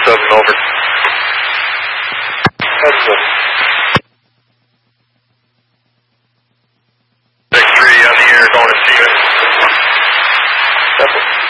7, over. Hudson. 6-3 on the air, going to Steven.